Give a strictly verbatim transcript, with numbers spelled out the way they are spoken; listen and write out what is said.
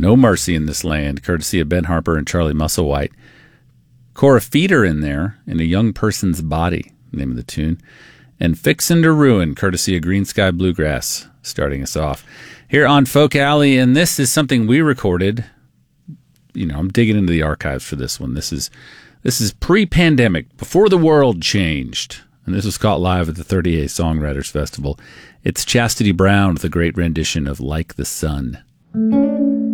No Mercy in This Land, courtesy of Ben Harper and Charlie Musselwhite. Cora Feeder in there, In a Young Person's Body, name of the tune. And Fixin' to Ruin, courtesy of Green Sky Bluegrass, starting us off here on Folk Alley. And this is something we recorded. You know, I'm digging into the archives for this one. This is this is pre-pandemic, before the world changed. And this was caught live at the thirty-eighth Songwriters Festival. It's Chastity Brown with a great rendition of Like the Sun.